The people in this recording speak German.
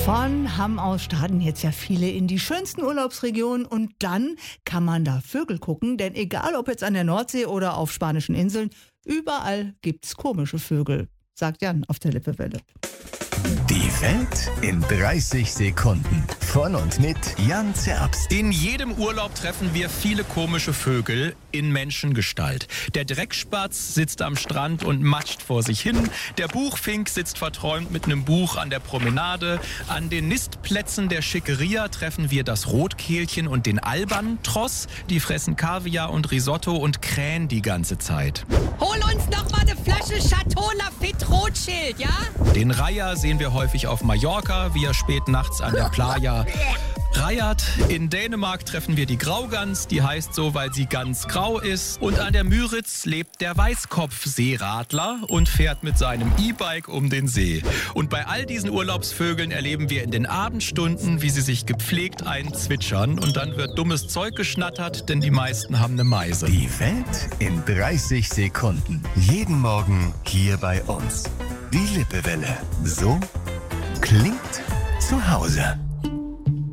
Von Hamm aus starten jetzt ja viele in die schönsten Urlaubsregionen und dann kann man da Vögel gucken, denn egal ob jetzt an der Nordsee oder auf spanischen Inseln, überall gibt's komische Vögel, sagt Jan auf der Lippewelle. Die Welt in 30 Sekunden. Von und mit Jan Zerbst. In jedem Urlaub treffen wir viele komische Vögel in Menschengestalt. Der Dreckspatz sitzt am Strand und matscht vor sich hin. Der Buchfink sitzt verträumt mit einem Buch an der Promenade. An den Nistplätzen der Schickeria treffen wir das Rotkehlchen und den Albatros. Die fressen Kaviar und Risotto und krähen die ganze Zeit. Hol uns noch mal eine Flasche Chateau Lafite Rothschild, ja? Den Reiher sehen wir häufig auf Mallorca, wie er spät nachts an der Playa reiert. In Dänemark treffen wir die Graugans, die heißt so, weil sie ganz grau ist. Und an der Müritz lebt der Weißkopfseeradler und fährt mit seinem E-Bike um den See. Und bei all diesen Urlaubsvögeln erleben wir in den Abendstunden, wie sie sich gepflegt einzwitschern. Und dann wird dummes Zeug geschnattert, denn die meisten haben eine Meise. Die Welt in 30 Sekunden. Jeden Morgen hier bei uns. Die Lippewelle. So klingt zu Hause.